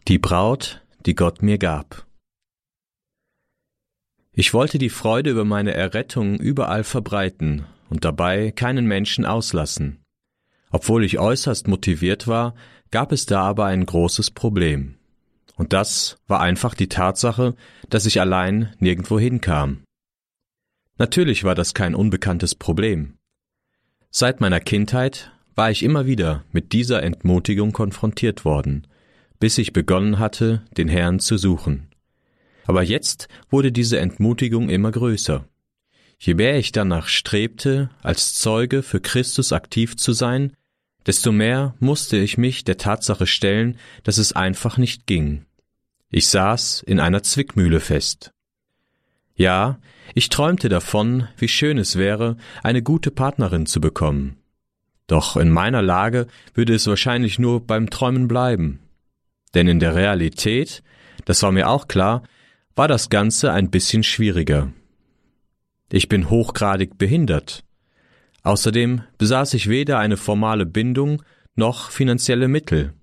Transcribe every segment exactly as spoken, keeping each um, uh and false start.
Die Braut, die Gott mir gab. Ich wollte die Freude über meine Errettung überall verbreiten und dabei keinen Menschen auslassen. Obwohl ich äußerst motiviert war, gab es da aber ein großes Problem. Und das war einfach die Tatsache, dass ich allein nirgendwo hinkam. Natürlich war das kein unbekanntes Problem. Seit meiner Kindheit war ich immer wieder mit dieser Entmutigung konfrontiert worden, bis ich begonnen hatte, den Herrn zu suchen. Aber jetzt wurde diese Entmutigung immer größer. Je mehr ich danach strebte, als Zeuge für Christus aktiv zu sein, desto mehr musste ich mich der Tatsache stellen, dass es einfach nicht ging. Ich saß in einer Zwickmühle fest. Ja, ich träumte davon, wie schön es wäre, eine gute Partnerin zu bekommen. Doch in meiner Lage würde es wahrscheinlich nur beim Träumen bleiben. Denn in der Realität, das war mir auch klar, war das Ganze ein bisschen schwieriger. Ich bin hochgradig behindert. Außerdem besaß ich weder eine formale Bindung noch finanzielle Mittel.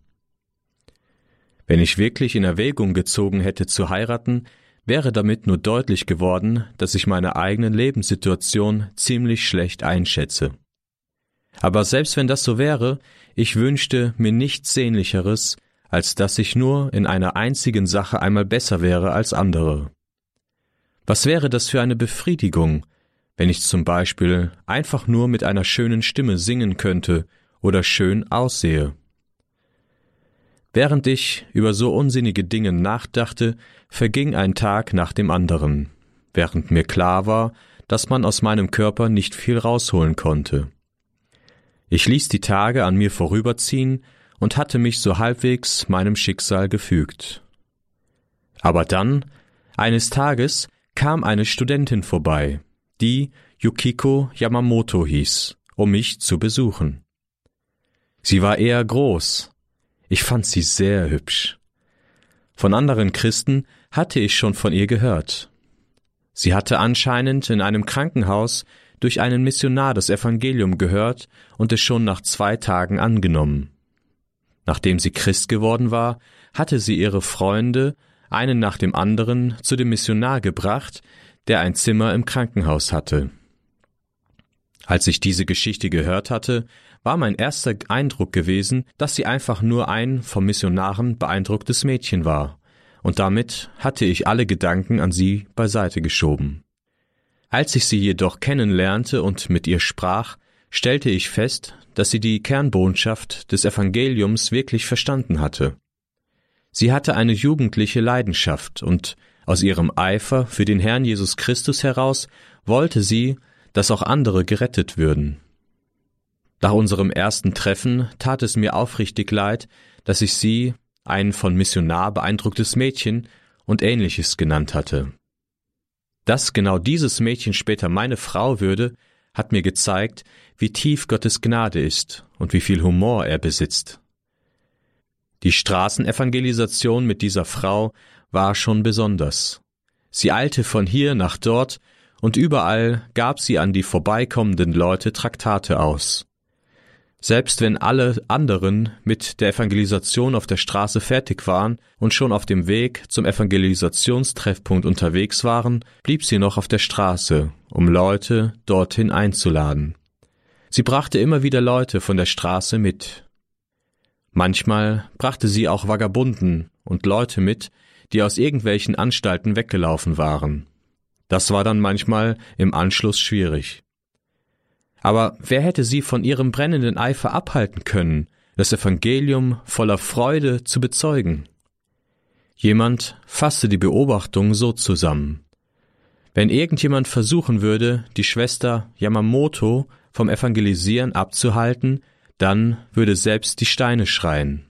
Wenn ich wirklich in Erwägung gezogen hätte zu heiraten, wäre damit nur deutlich geworden, dass ich meine eigene Lebenssituation ziemlich schlecht einschätze. Aber selbst wenn das so wäre, ich wünschte mir nichts Sehnlicheres, als dass ich nur in einer einzigen Sache einmal besser wäre als andere. Was wäre das für eine Befriedigung, wenn ich zum Beispiel einfach nur mit einer schönen Stimme singen könnte oder schön aussehe? Während ich über so unsinnige Dinge nachdachte, verging ein Tag nach dem anderen, während mir klar war, dass man aus meinem Körper nicht viel rausholen konnte. Ich ließ die Tage an mir vorüberziehen und hatte mich so halbwegs meinem Schicksal gefügt. Aber dann, eines Tages, kam eine Studentin vorbei, die Yukiko Yamamoto hieß, um mich zu besuchen. Sie war eher groß. Ich fand sie sehr hübsch. Von anderen Christen hatte ich schon von ihr gehört. Sie hatte anscheinend in einem Krankenhaus durch einen Missionar das Evangelium gehört und es schon nach zwei Tagen angenommen. Nachdem sie Christ geworden war, hatte sie ihre Freunde, einen nach dem anderen, zu dem Missionar gebracht, der ein Zimmer im Krankenhaus hatte. Als ich diese Geschichte gehört hatte, war mein erster Eindruck gewesen, dass sie einfach nur ein vom Missionaren beeindrucktes Mädchen war, und damit hatte ich alle Gedanken an sie beiseite geschoben. Als ich sie jedoch kennenlernte und mit ihr sprach, stellte ich fest, dass sie die Kernbotschaft des Evangeliums wirklich verstanden hatte. Sie hatte eine jugendliche Leidenschaft und aus ihrem Eifer für den Herrn Jesus Christus heraus wollte sie, dass auch andere gerettet würden. Nach unserem ersten Treffen tat es mir aufrichtig leid, dass ich sie, ein von Missionar beeindrucktes Mädchen und Ähnliches genannt hatte. Dass genau dieses Mädchen später meine Frau würde, hat mir gezeigt, wie tief Gottes Gnade ist und wie viel Humor er besitzt. Die Straßenevangelisation mit dieser Frau war schon besonders. Sie eilte von hier nach dort und überall gab sie an die vorbeikommenden Leute Traktate aus. Selbst wenn alle anderen mit der Evangelisation auf der Straße fertig waren und schon auf dem Weg zum Evangelisationstreffpunkt unterwegs waren, blieb sie noch auf der Straße, um Leute dorthin einzuladen. Sie brachte immer wieder Leute von der Straße mit. Manchmal brachte sie auch Vagabunden und Leute mit, die aus irgendwelchen Anstalten weggelaufen waren. Das war dann manchmal im Anschluss schwierig. Aber wer hätte sie von ihrem brennenden Eifer abhalten können, das Evangelium voller Freude zu bezeugen? Jemand fasste die Beobachtung so zusammen: Wenn irgendjemand versuchen würde, die Schwester Yamamoto vom Evangelisieren abzuhalten, dann würde selbst die Steine schreien.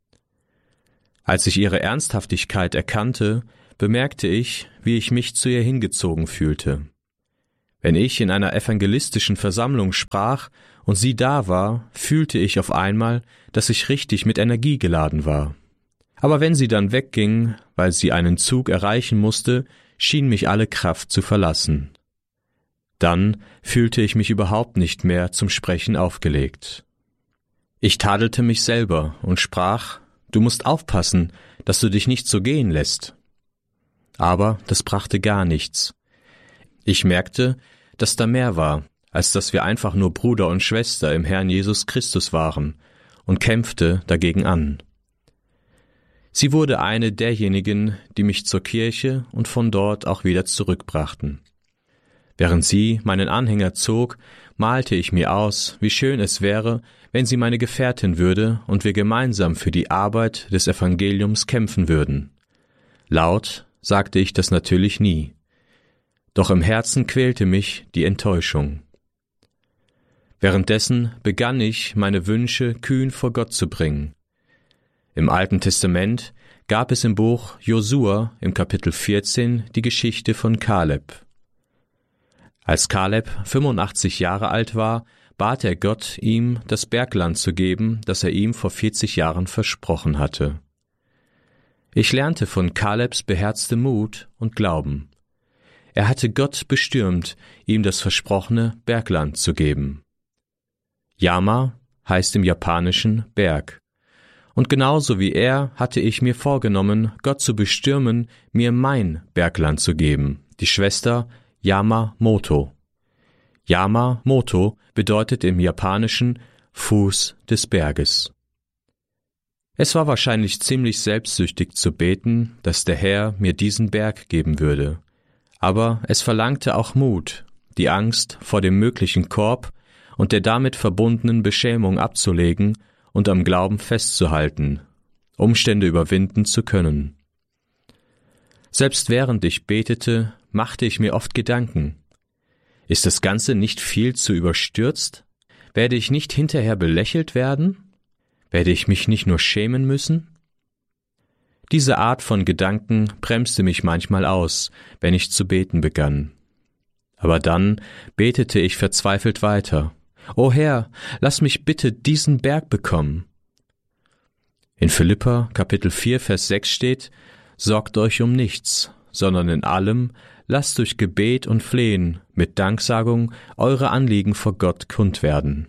Als ich ihre Ernsthaftigkeit erkannte, bemerkte ich, wie ich mich zu ihr hingezogen fühlte. Wenn ich in einer evangelistischen Versammlung sprach und sie da war, fühlte ich auf einmal, dass ich richtig mit Energie geladen war. Aber wenn sie dann wegging, weil sie einen Zug erreichen musste, schien mich alle Kraft zu verlassen. Dann fühlte ich mich überhaupt nicht mehr zum Sprechen aufgelegt. Ich tadelte mich selber und sprach: Du musst aufpassen, dass du dich nicht so gehen lässt. Aber das brachte gar nichts. Ich merkte, dass da mehr war, als dass wir einfach nur Bruder und Schwester im Herrn Jesus Christus waren, und kämpfte dagegen an. Sie wurde eine derjenigen, die mich zur Kirche und von dort auch wieder zurückbrachten. Während sie meinen Anhänger zog, malte ich mir aus, wie schön es wäre, wenn sie meine Gefährtin würde und wir gemeinsam für die Arbeit des Evangeliums kämpfen würden. Laut sagte ich das natürlich nie. Doch im Herzen quälte mich die Enttäuschung. Währenddessen begann ich, meine Wünsche kühn vor Gott zu bringen. Im Alten Testament gab es im Buch Josua im Kapitel vierzehn die Geschichte von Kaleb. Als Kaleb fünfundachtzig Jahre alt war, bat er Gott, ihm das Bergland zu geben, das er ihm vor vierzig Jahren versprochen hatte. Ich lernte von Kalebs beherztem Mut und Glauben. Er hatte Gott bestürmt, ihm das versprochene Bergland zu geben. Yama heißt im Japanischen Berg. Und genauso wie er hatte ich mir vorgenommen, Gott zu bestürmen, mir mein Bergland zu geben, die Schwester Yamamoto. Yamamoto bedeutet im Japanischen Fuß des Berges. Es war wahrscheinlich ziemlich selbstsüchtig zu beten, dass der Herr mir diesen Berg geben würde. Aber es verlangte auch Mut, die Angst vor dem möglichen Korb und der damit verbundenen Beschämung abzulegen und am Glauben festzuhalten, Umstände überwinden zu können. Selbst während ich betete, machte ich mir oft Gedanken. Ist das Ganze nicht viel zu überstürzt? Werde ich nicht hinterher belächelt werden? Werde ich mich nicht nur schämen müssen? Diese Art von Gedanken bremste mich manchmal aus, wenn ich zu beten begann. Aber dann betete ich verzweifelt weiter. »O Herr, lass mich bitte diesen Berg bekommen.« In Philipper Kapitel vier, Vers sechs steht, »Sorgt euch um nichts, sondern in allem lasst durch Gebet und Flehen mit Danksagung eure Anliegen vor Gott kund werden.«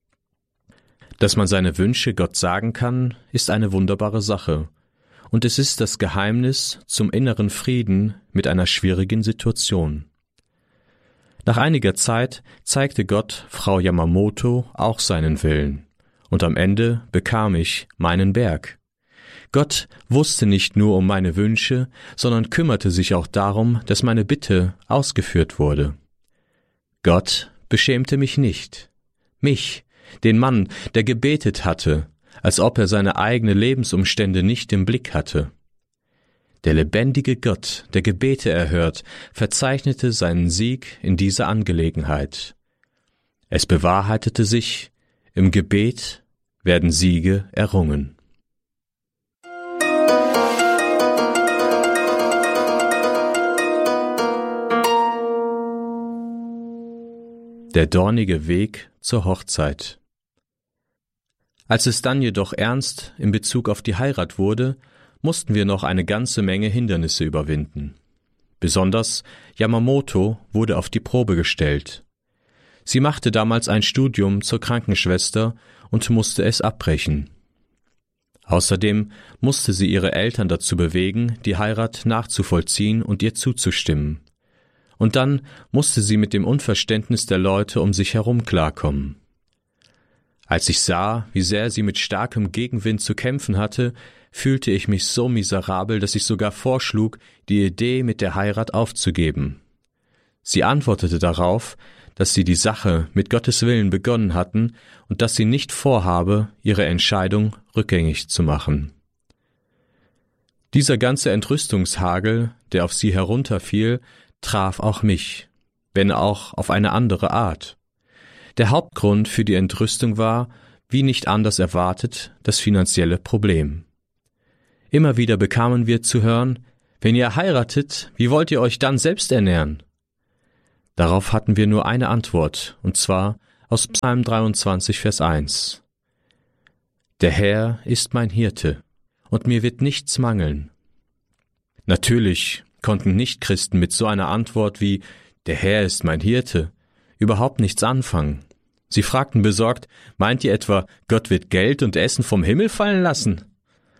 Dass man seine Wünsche Gott sagen kann, ist eine wunderbare Sache. Und es ist das Geheimnis zum inneren Frieden mit einer schwierigen Situation. Nach einiger Zeit zeigte Gott Frau Yamamoto auch seinen Willen, und am Ende bekam ich meinen Berg. Gott wusste nicht nur um meine Wünsche, sondern kümmerte sich auch darum, dass meine Bitte ausgeführt wurde. Gott beschämte mich nicht. Mich, den Mann, der gebetet hatte, als ob er seine eigenen Lebensumstände nicht im Blick hatte. Der lebendige Gott, der Gebete erhört, verzeichnete seinen Sieg in dieser Angelegenheit. Es bewahrheitete sich, im Gebet werden Siege errungen. Der dornige Weg zur Hochzeit. Als es dann jedoch ernst in Bezug auf die Heirat wurde, mussten wir noch eine ganze Menge Hindernisse überwinden. Besonders Yamamoto wurde auf die Probe gestellt. Sie machte damals ein Studium zur Krankenschwester und musste es abbrechen. Außerdem musste sie ihre Eltern dazu bewegen, die Heirat nachzuvollziehen und ihr zuzustimmen. Und dann musste sie mit dem Unverständnis der Leute um sich herum klarkommen. Als ich sah, wie sehr sie mit starkem Gegenwind zu kämpfen hatte, fühlte ich mich so miserabel, dass ich sogar vorschlug, die Idee mit der Heirat aufzugeben. Sie antwortete darauf, dass sie die Sache mit Gottes Willen begonnen hatten und dass sie nicht vorhabe, ihre Entscheidung rückgängig zu machen. Dieser ganze Entrüstungshagel, der auf sie herunterfiel, traf auch mich, wenn auch auf eine andere Art. Der Hauptgrund für die Entrüstung war, wie nicht anders erwartet, das finanzielle Problem. Immer wieder bekamen wir zu hören, wenn ihr heiratet, wie wollt ihr euch dann selbst ernähren? Darauf hatten wir nur eine Antwort, und zwar aus Psalm dreiundzwanzig, Vers eins. Der Herr ist mein Hirte, und mir wird nichts mangeln. Natürlich konnten Nichtchristen mit so einer Antwort wie »Der Herr ist mein Hirte« überhaupt nichts anfangen. Sie fragten besorgt, meint ihr etwa, Gott wird Geld und Essen vom Himmel fallen lassen?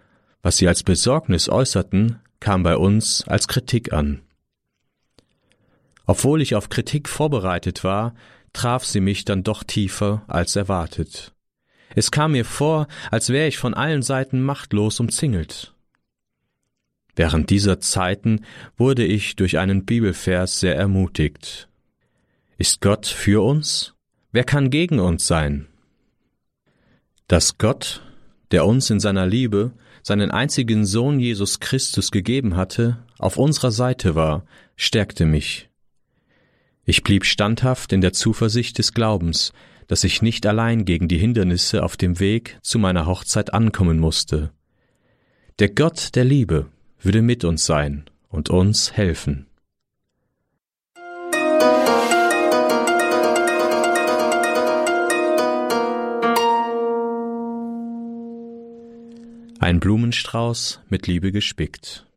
Was sie als Besorgnis äußerten, kam bei uns als Kritik an. Obwohl ich auf Kritik vorbereitet war, traf sie mich dann doch tiefer als erwartet. Es kam mir vor, als wäre ich von allen Seiten machtlos umzingelt. Während dieser Zeiten wurde ich durch einen Bibelvers sehr ermutigt. Ist Gott für uns? Wer kann gegen uns sein? Dass Gott, der uns in seiner Liebe seinen einzigen Sohn Jesus Christus gegeben hatte, auf unserer Seite war, stärkte mich. Ich blieb standhaft in der Zuversicht des Glaubens, dass ich nicht allein gegen die Hindernisse auf dem Weg zu meiner Hochzeit ankommen musste. Der Gott der Liebe würde mit uns sein und uns helfen. Ein Blumenstrauß mit Liebe gespickt.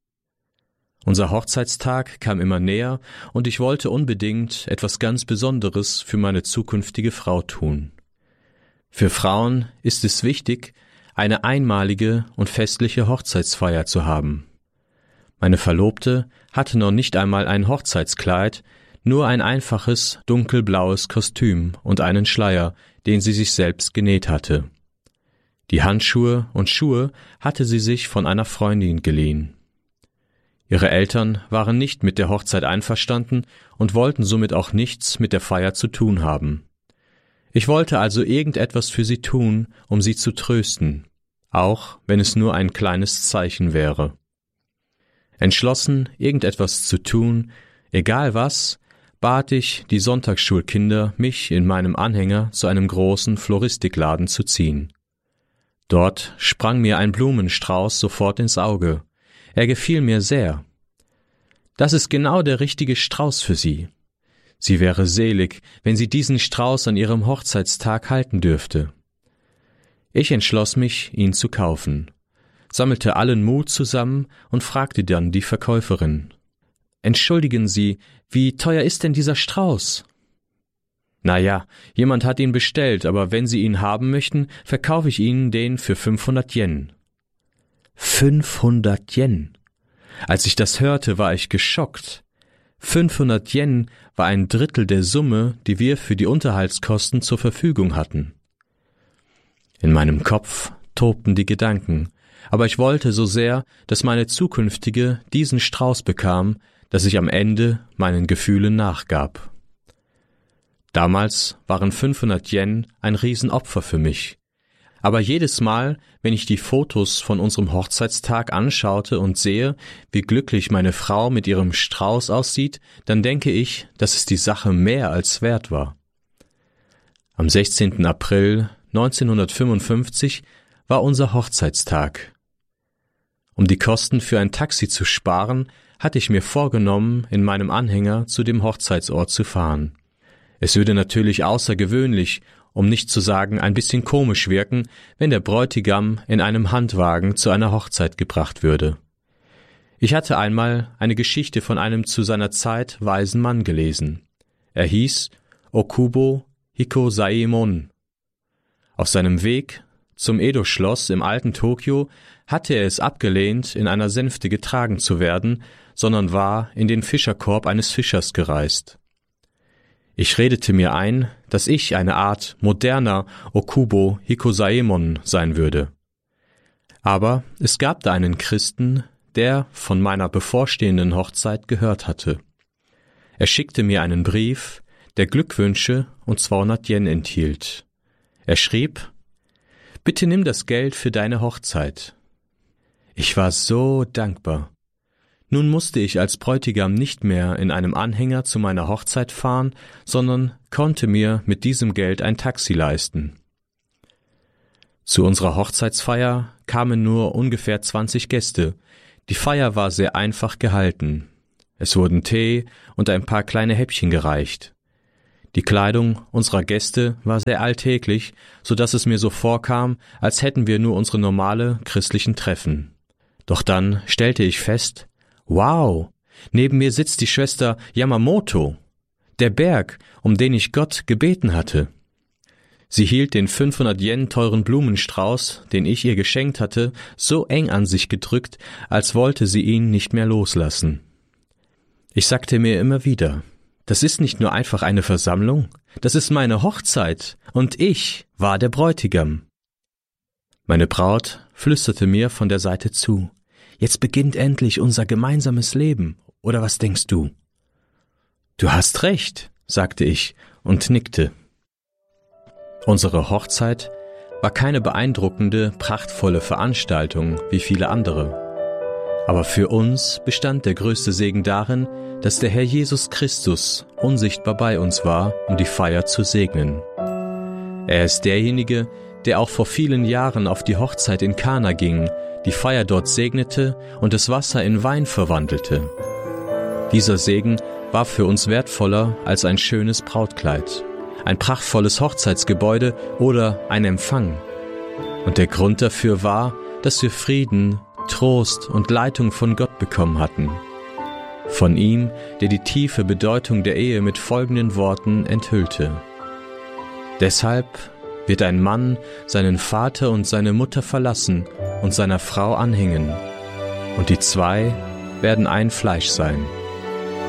Unser Hochzeitstag kam immer näher und ich wollte unbedingt etwas ganz Besonderes für meine zukünftige Frau tun. Für Frauen ist es wichtig, eine einmalige und festliche Hochzeitsfeier zu haben. Meine Verlobte hatte noch nicht einmal ein Hochzeitskleid, nur ein einfaches dunkelblaues Kostüm und einen Schleier, den sie sich selbst genäht hatte. Die Handschuhe und Schuhe hatte sie sich von einer Freundin geliehen. Ihre Eltern waren nicht mit der Hochzeit einverstanden und wollten somit auch nichts mit der Feier zu tun haben. Ich wollte also irgendetwas für sie tun, um sie zu trösten, auch wenn es nur ein kleines Zeichen wäre. Entschlossen, irgendetwas zu tun, egal was, bat ich die Sonntagsschulkinder, mich in meinem Anhänger zu einem großen Floristikladen zu ziehen. Dort sprang mir ein Blumenstrauß sofort ins Auge. Er gefiel mir sehr. Das ist genau der richtige Strauß für sie. Sie wäre selig, wenn sie diesen Strauß an ihrem Hochzeitstag halten dürfte. Ich entschloss mich, ihn zu kaufen, sammelte allen Mut zusammen und fragte dann die Verkäuferin: »Entschuldigen Sie, wie teuer ist denn dieser Strauß?« »Na ja, jemand hat ihn bestellt, aber wenn Sie ihn haben möchten, verkaufe ich Ihnen den für fünfhundert Yen.« fünfhundert Yen! Als ich das hörte, war ich geschockt. fünfhundert Yen war ein Drittel der Summe, die wir für die Unterhaltskosten zur Verfügung hatten. In meinem Kopf tobten die Gedanken, aber ich wollte so sehr, dass meine Zukünftige diesen Strauß bekam, dass ich am Ende meinen Gefühlen nachgab. Damals waren fünfhundert Yen ein Riesenopfer für mich. Aber jedes Mal, wenn ich die Fotos von unserem Hochzeitstag anschaute und sehe, wie glücklich meine Frau mit ihrem Strauß aussieht, dann denke ich, dass es die Sache mehr als wert war. Am sechzehnten April neunzehnhundertfünfundfünfzig war unser Hochzeitstag. Um die Kosten für ein Taxi zu sparen, hatte ich mir vorgenommen, in meinem Anhänger zu dem Hochzeitsort zu fahren. Es würde natürlich außergewöhnlich, um nicht zu sagen ein bisschen komisch wirken, wenn der Bräutigam in einem Handwagen zu einer Hochzeit gebracht würde. Ich hatte einmal eine Geschichte von einem zu seiner Zeit weisen Mann gelesen. Er hieß Okubo Hikosaemon. Auf seinem Weg zum Edo-Schloss im alten Tokio hatte er es abgelehnt, in einer Sänfte getragen zu werden, sondern war in den Fischerkorb eines Fischers gereist. Ich redete mir ein, dass ich eine Art moderner Okubo Hikosaemon sein würde. Aber es gab da einen Christen, der von meiner bevorstehenden Hochzeit gehört hatte. Er schickte mir einen Brief, der Glückwünsche und zweihundert Yen enthielt. Er schrieb: »Bitte nimm das Geld für deine Hochzeit.« Ich war so dankbar. Nun musste ich als Bräutigam nicht mehr in einem Anhänger zu meiner Hochzeit fahren, sondern konnte mir mit diesem Geld ein Taxi leisten. Zu unserer Hochzeitsfeier kamen nur ungefähr zwanzig Gäste. Die Feier war sehr einfach gehalten. Es wurden Tee und ein paar kleine Häppchen gereicht. Die Kleidung unserer Gäste war sehr alltäglich, so dass es mir so vorkam, als hätten wir nur unsere normale christlichen Treffen. Doch dann stellte ich fest: Wow, neben mir sitzt die Schwester Yamamoto, der Berg, um den ich Gott gebeten hatte. Sie hielt den fünfhundert Yen teuren Blumenstrauß, den ich ihr geschenkt hatte, so eng an sich gedrückt, als wollte sie ihn nicht mehr loslassen. Ich sagte mir immer wieder, das ist nicht nur einfach eine Versammlung, das ist meine Hochzeit, und ich war der Bräutigam. Meine Braut flüsterte mir von der Seite zu, jetzt beginnt endlich unser gemeinsames Leben, oder was denkst du? Du hast recht, sagte ich und nickte. Unsere Hochzeit war keine beeindruckende, prachtvolle Veranstaltung wie viele andere. Aber für uns bestand der größte Segen darin, dass der Herr Jesus Christus unsichtbar bei uns war, um die Feier zu segnen. Er ist derjenige, der auch vor vielen Jahren auf die Hochzeit in Kana ging, die Feier dort segnete und das Wasser in Wein verwandelte. Dieser Segen war für uns wertvoller als ein schönes Brautkleid, ein prachtvolles Hochzeitsgebäude oder ein Empfang. Und der Grund dafür war, dass wir Frieden, Trost und Leitung von Gott bekommen hatten. Von ihm, der die tiefe Bedeutung der Ehe mit folgenden Worten enthüllte. Deshalb wird ein Mann seinen Vater und seine Mutter verlassen und seiner Frau anhängen, und die zwei werden ein Fleisch sein.